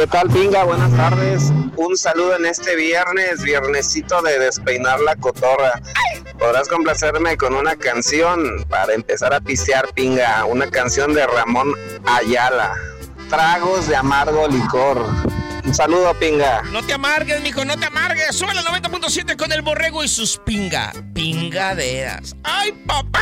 ¿Qué tal, Pinga? Buenas tardes. Un saludo en este viernesito de despeinar la cotorra. Podrás complacerme con una canción para empezar a pistear, Pinga. Una canción de Ramón Ayala. Tragos de amargo licor. Un saludo, Pinga. No te amargues, mijo, no te amargues. Sube al 90.7 con el Borrego y sus pingaderas. ¡Ay, papá!